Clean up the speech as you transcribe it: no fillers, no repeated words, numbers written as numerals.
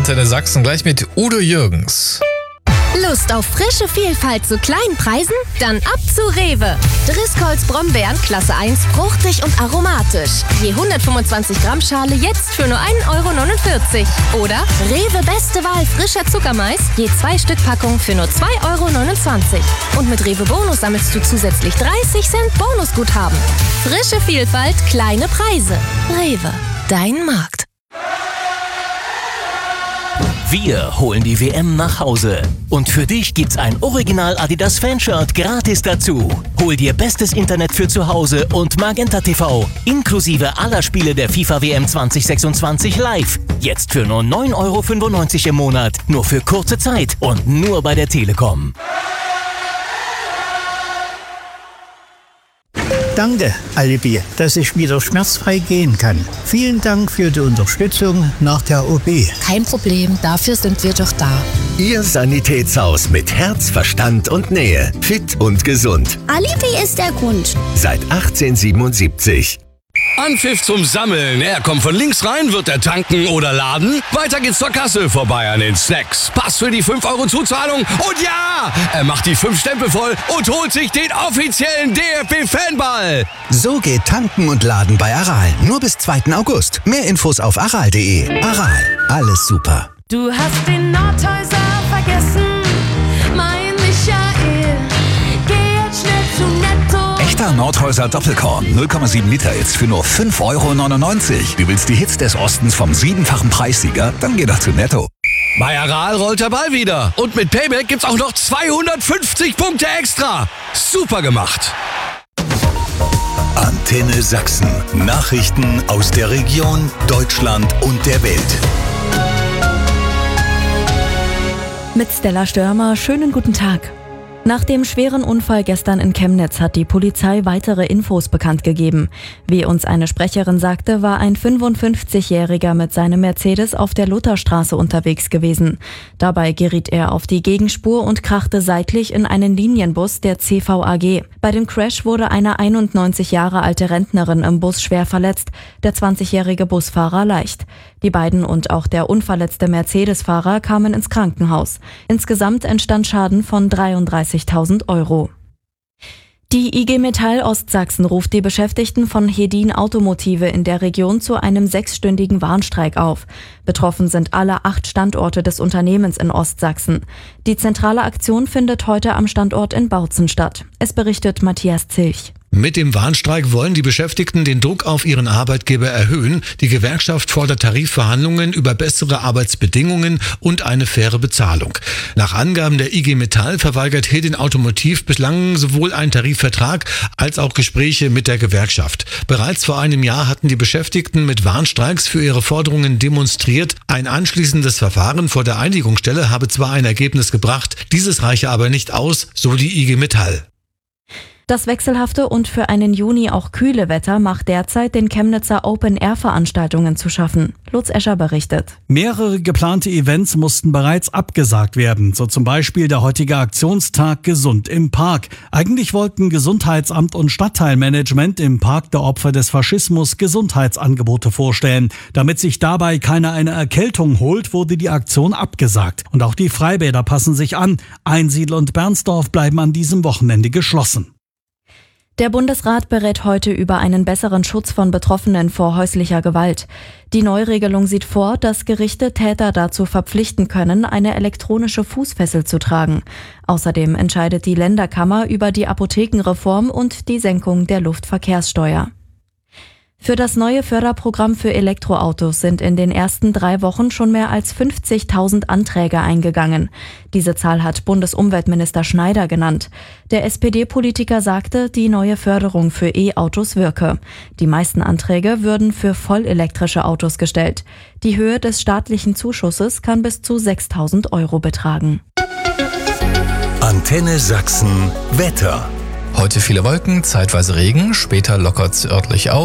Antenne Sachsen, gleich mit Udo Jürgens. Lust auf frische Vielfalt zu kleinen Preisen? Dann ab zu Rewe. Driscolls Brombeeren Klasse 1, fruchtig und aromatisch. Je 125 Gramm Schale jetzt für nur 1,49 €. Oder Rewe Beste Wahl frischer Zuckermais, je 2 Stück Packung für nur 2,29 €. Und mit Rewe Bonus sammelst du zusätzlich 30 Cent Bonusguthaben. Frische Vielfalt, kleine Preise. Rewe, dein Markt. Wir holen die WM nach Hause. Und für dich gibt's ein Original Adidas Fanshirt gratis dazu. Hol dir bestes Internet für zu Hause und Magenta TV, inklusive aller Spiele der FIFA WM 2026 live. Jetzt für nur 9,95 € im Monat, nur für kurze Zeit und nur bei der Telekom. Danke, Alibi, dass ich wieder schmerzfrei gehen kann. Vielen Dank für die Unterstützung nach der OP. Kein Problem, dafür sind wir doch da. Ihr Sanitätshaus mit Herz, Verstand und Nähe. Fit und gesund. Alibi ist der Grund. Seit 1877. Anpfiff zum Sammeln. Er kommt von links rein, wird er tanken oder laden. Weiter geht's zur Kasse, vorbei an den Snacks. Pass für die 5 € Zuzahlung. Und ja, er macht die 5 Stempel voll und holt sich den offiziellen DFB-Fanball. So geht Tanken und Laden bei Aral. Nur bis 2. August. Mehr Infos auf aral.de. Aral, alles super. Du hast den Nordhäuser vergessen, mein Michael. Geh jetzt schnell zu Netto. Echter Nordhäuser Doppelkorn, 0,7 Liter jetzt für nur 5,99 €. Du willst die Hits des Ostens vom 7-fachen Preissieger? Dann geh doch zu Netto. Bei Aral rollt der Ball wieder. Und mit Payback gibt's auch noch 250 Punkte extra. Super gemacht. Antenne Sachsen. Nachrichten aus der Region, Deutschland und der Welt. Mit Stella Störmer, schönen guten Tag. Nach dem schweren Unfall gestern in Chemnitz hat die Polizei weitere Infos bekannt gegeben. Wie uns eine Sprecherin sagte, war ein 55-Jähriger mit seinem Mercedes auf der Lutherstraße unterwegs gewesen. Dabei geriet er auf die Gegenspur und krachte seitlich in einen Linienbus der CVAG. Bei dem Crash wurde eine 91 Jahre alte Rentnerin im Bus schwer verletzt, der 20-jährige Busfahrer leicht. Die beiden und auch der unverletzte Mercedes-Fahrer kamen ins Krankenhaus. Insgesamt entstand Schaden von 33.000 €. Die IG Metall Ostsachsen ruft die Beschäftigten von Hedin Automotive in der Region zu einem 6-stündigen Warnstreik auf. Betroffen sind alle 8 Standorte des Unternehmens in Ostsachsen. Die zentrale Aktion findet heute am Standort in Bautzen statt. Es berichtet Matthias Zilch. Mit dem Warnstreik wollen die Beschäftigten den Druck auf ihren Arbeitgeber erhöhen. Die Gewerkschaft fordert Tarifverhandlungen über bessere Arbeitsbedingungen und eine faire Bezahlung. Nach Angaben der IG Metall verweigert Hedin Automotiv bislang sowohl einen Tarifvertrag als auch Gespräche mit der Gewerkschaft. Bereits vor einem Jahr hatten die Beschäftigten mit Warnstreiks für ihre Forderungen demonstriert. Ein anschließendes Verfahren vor der Einigungsstelle habe zwar ein Ergebnis gebracht, dieses reiche aber nicht aus, so die IG Metall. Das wechselhafte und für einen Juni auch kühle Wetter macht derzeit den Chemnitzer Open-Air-Veranstaltungen zu schaffen. Lutz Escher berichtet. Mehrere geplante Events mussten bereits abgesagt werden, so zum Beispiel der heutige Aktionstag Gesund im Park. Eigentlich wollten Gesundheitsamt und Stadtteilmanagement im Park der Opfer des Faschismus Gesundheitsangebote vorstellen. Damit sich dabei keiner eine Erkältung holt, wurde die Aktion abgesagt. Und auch die Freibäder passen sich an. Einsiedl und Bernsdorf bleiben an diesem Wochenende geschlossen. Der Bundesrat berät heute über einen besseren Schutz von Betroffenen vor häuslicher Gewalt. Die Neuregelung sieht vor, dass Gerichte Täter dazu verpflichten können, eine elektronische Fußfessel zu tragen. Außerdem entscheidet die Länderkammer über die Apothekenreform und die Senkung der Luftverkehrssteuer. Für das neue Förderprogramm für Elektroautos sind in den ersten 3 Wochen schon mehr als 50.000 Anträge eingegangen. Diese Zahl hat Bundesumweltminister Schneider genannt. Der SPD-Politiker sagte, die neue Förderung für E-Autos wirke. Die meisten Anträge würden für vollelektrische Autos gestellt. Die Höhe des staatlichen Zuschusses kann bis zu 6.000 € betragen. Antenne Sachsen Wetter. Heute viele Wolken, zeitweise Regen, später lockert's örtlich auf.